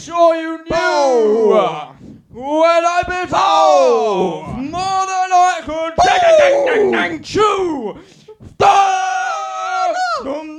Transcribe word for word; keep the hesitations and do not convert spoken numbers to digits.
sure you knew when I bit off more than I could chew.